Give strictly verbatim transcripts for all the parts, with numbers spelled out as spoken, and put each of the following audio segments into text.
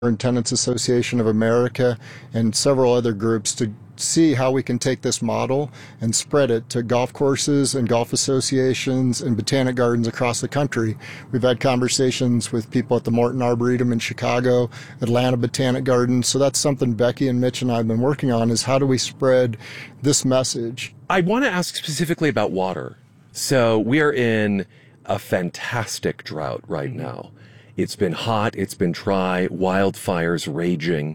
and Tenants Association of America and several other groups to see how we can take this model and spread it to golf courses and golf associations and botanic gardens across the country. We've had conversations with people at the Morton Arboretum in Chicago, Atlanta Botanic Gardens. So that's something Becky and Mitch and I have been working on, is how do we spread this message? I want to ask specifically about water. So we are in a fantastic drought right now. It's been hot, it's been dry, wildfires raging.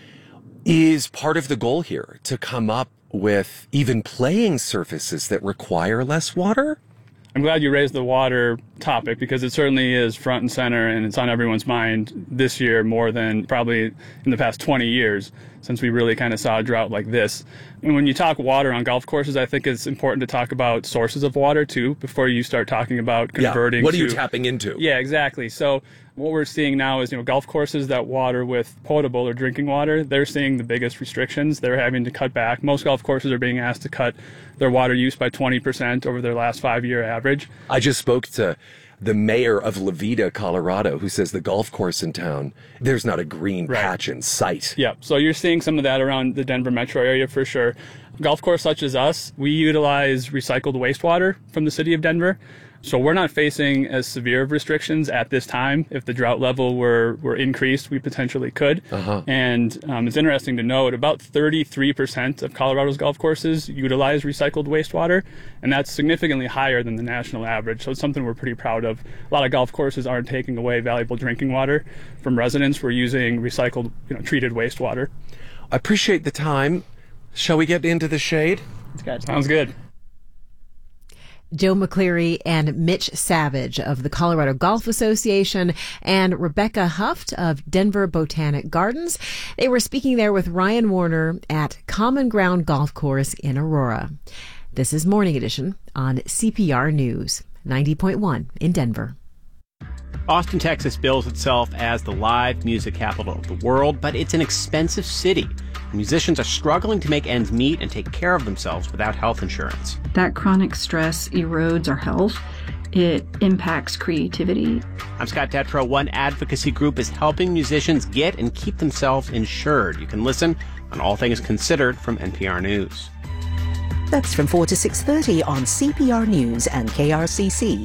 Is part of the goal here to come up with even playing surfaces that require less water? I'm glad you raised the water topic, because it certainly is front and center, and it's on everyone's mind this year more than probably in the past twenty years, since we really kind of saw a drought like this. And when you talk water on golf courses, I think it's important to talk about sources of water too, before you start talking about converting. Yeah. What are to, you tapping into? Yeah, exactly. So what we're seeing now is, you know, golf courses that water with potable or drinking water, they're seeing the biggest restrictions. They're having to cut back. Most golf courses are being asked to cut their water use by twenty percent over their last five-year average. I just spoke to the mayor of Levita, Colorado, who says the golf course in town, there's not a green right. patch in sight. Yeah, so you're seeing some of that around the Denver metro area for sure. Golf course such as us, we utilize recycled wastewater from the city of Denver. So we're not facing as severe of restrictions at this time. If the drought level were, were increased, we potentially could. Uh-huh. And um, it's interesting to note, about thirty-three percent of Colorado's golf courses utilize recycled wastewater, and that's significantly higher than the national average. So it's something we're pretty proud of. A lot of golf courses aren't taking away valuable drinking water from residents. We're using recycled, you know, treated wastewater. I appreciate the time. Shall we get into the shade? Sounds good. Joe McCleary and Mitch Savage of the Colorado Golf Association and Rebecca Huft of Denver Botanic Gardens. They were speaking there with Ryan Warner at Common Ground Golf Course in Aurora. This is Morning Edition on C P R News, ninety point one in Denver. Austin, Texas bills itself as the live music capital of the world, but it's an expensive city. Musicians are struggling to make ends meet and take care of themselves without health insurance. That chronic stress erodes our health. It impacts creativity. I'm Scott Detrow. One advocacy group is helping musicians get and keep themselves insured. You can listen on All Things Considered from N P R News. That's from four to six thirty on C P R News and K R C C.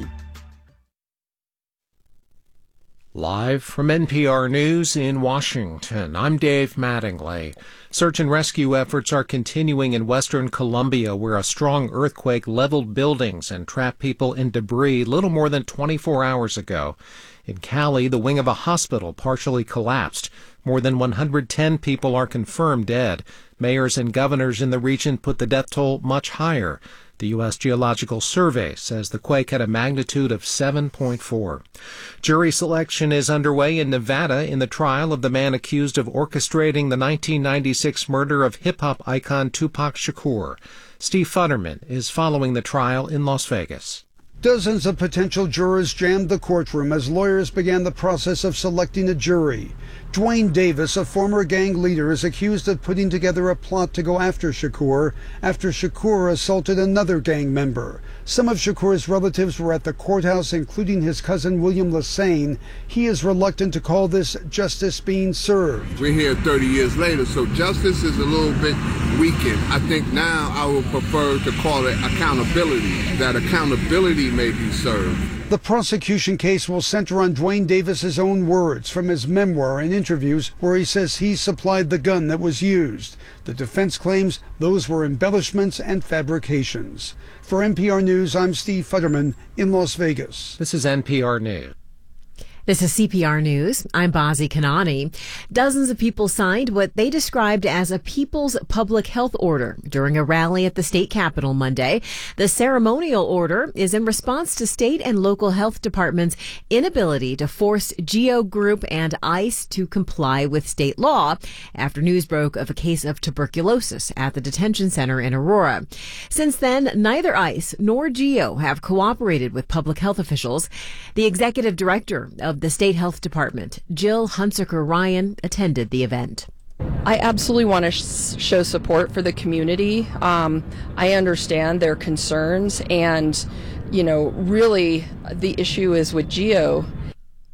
Live from N P R News in Washington, I'm Dave Mattingly. Search and rescue efforts are continuing in western Colombia, where a strong earthquake leveled buildings and trapped people in debris little more than twenty-four hours ago. In Cali, the wing of a hospital partially collapsed. More than one hundred ten people are confirmed dead. Mayors and governors in the region put the death toll much higher. The U S Geological Survey says the quake had a magnitude of seven point four. Jury selection is underway in Nevada in the trial of the man accused of orchestrating the nineteen ninety-six murder of hip-hop icon Tupac Shakur. Steve Futterman is following the trial in Las Vegas. Dozens of potential jurors jammed the courtroom as lawyers began the process of selecting a jury. Dwayne Davis, a former gang leader, is accused of putting together a plot to go after Shakur after Shakur assaulted another gang member. Some of Shakur's relatives were at the courthouse, including his cousin William Lassane. He is reluctant to call this justice being served. We're here thirty years later, so justice is a little bit weakened. I think now I would prefer to call it accountability, that accountability may be served. The prosecution case will center on Dwayne Davis's own words from his memoir and interviews where he says he supplied the gun that was used. The defense claims those were embellishments and fabrications. For N P R News, I'm Steve Futterman in Las Vegas. This is N P R News. This is C P R News. I'm Bazi Kanani. Dozens of people signed what they described as a People's Public Health Order during a rally at the state capitol Monday. The ceremonial order is in response to state and local health departments' inability to force GEO Group and ICE to comply with state law after news broke of a case of tuberculosis at the detention center in Aurora. Since then, neither ICE nor GEO have cooperated with public health officials. The executive director of the State Health Department, Jill Hunsaker Ryan, attended the event. I absolutely want to sh- show support for the community. Um, I understand their concerns, and, you know, really the issue is with GEO.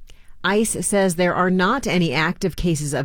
ICE says there are not any active cases of